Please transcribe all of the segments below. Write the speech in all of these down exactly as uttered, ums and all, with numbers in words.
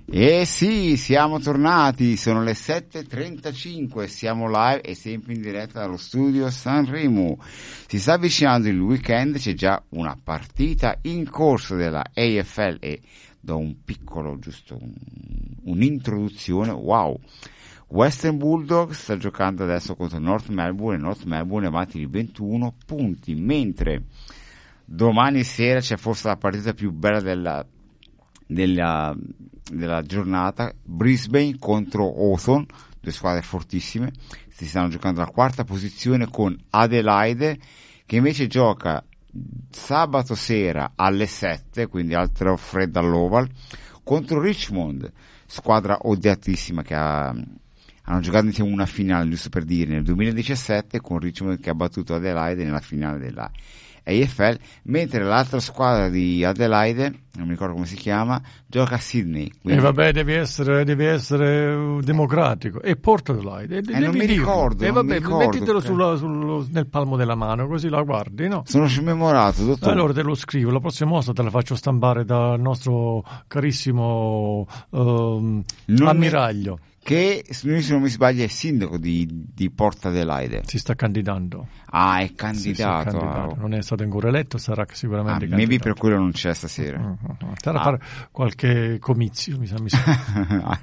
Eh sì, siamo tornati, sono le sette e trentacinque, siamo live e sempre in diretta dallo studio Sanremo. Si sta avvicinando il weekend, c'è già una partita in corso della A F L e do un piccolo, giusto un, un'introduzione, wow. Western Bulldogs sta giocando adesso contro North Melbourne e North Melbourne è avanti di ventuno punti, mentre domani sera c'è forse la partita più bella della della, della giornata, Brisbane contro Hawthorn, due squadre fortissime, si stanno giocando la quarta posizione con Adelaide che invece gioca sabato sera alle sette, quindi altro freddo all'Oval, contro Richmond, squadra odiatissima che ha, hanno giocato insieme una finale, giusto per dire, nel duemiladiciassette con Richmond che ha battuto Adelaide nella finale della A F L, mentre l'altra squadra di Adelaide, non mi ricordo come si chiama, gioca a Sydney. Quindi... E vabbè, devi essere, devi essere democratico. E Port Adelaide. E eh, non mi ricordo. E vabbè, mi ricordo, mettitelo che... sullo, sullo, nel palmo della mano, così la guardi, no? Sono smemorato, dottore. Allora te lo scrivo, la prossima volta te la faccio stampare dal nostro carissimo um, ammiraglio. Che, se non mi sbaglio, è sindaco di, di Port Adelaide. Si sta candidando. Ah, è candidato. Sì, sì, è candidato. Non è stato ancora eletto, sarà sicuramente ah, candidato. Maybe per quello non c'è stasera. Uh-huh. Sarà ah. fare qualche comizio, mi sa. Mi sa.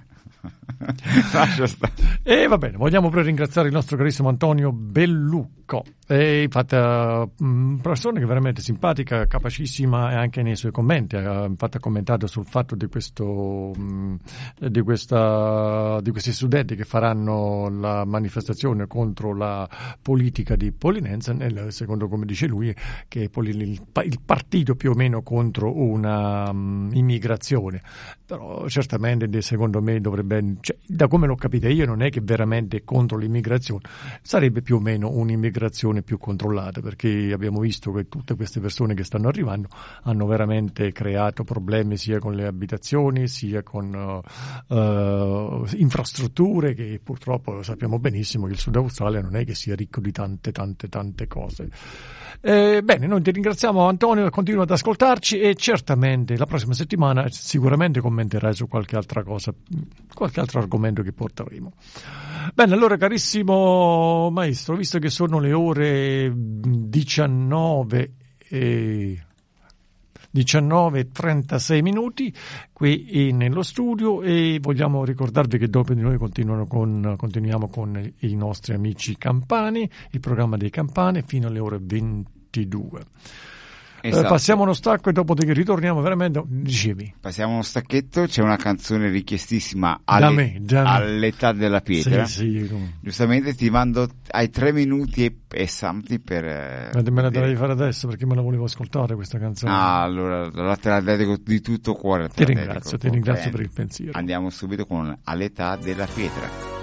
E va bene, vogliamo pure ringraziare il nostro carissimo Antonio Bellucco, e infatti uh, persona che è veramente simpatica, capacissima, e anche nei suoi commenti ha infatti ha commentato sul fatto di questo um, di questa di questi studenti che faranno la manifestazione contro la politica di Polinenza, nel, secondo come dice lui che è il, il partito più o meno contro una um, immigrazione, però certamente secondo me dovrebbe, cioè, da come l'ho capita io, non è che veramente contro l'immigrazione, sarebbe più o meno un'immigrazione più controllata, perché abbiamo visto che tutte queste persone che stanno arrivando hanno veramente creato problemi sia con le abitazioni sia con uh, uh, infrastrutture, che purtroppo sappiamo benissimo che il Sud Australia non è che sia ricco di tante tante tante cose. Eh, bene, noi ti ringraziamo Antonio, continua ad ascoltarci e certamente la prossima settimana sicuramente commenterai su qualche altra cosa, qualche altro argomento che porteremo. Bene, allora carissimo maestro, visto che sono le ore diciannove e diciannove e trentasei minuti qui nello studio, e vogliamo ricordarvi che dopo di noi continuano con, continuiamo con i nostri amici campani, il programma dei campani fino alle ore ventidue. Esatto. Eh, passiamo uno stacco e dopodiché ritorniamo veramente, dicevi. Passiamo uno stacchetto, c'è una canzone richiestissima alle, da me, da me. all'età della pietra. Sì, sì. Giustamente ti mando ai tre minuti e, e something per... Ma me la devi fare adesso perché me la volevo ascoltare questa canzone. Ah, allora la te la dedico di tutto cuore. Ti ringrazio, ti ringrazio per il pensiero. Andiamo subito con all'età della pietra.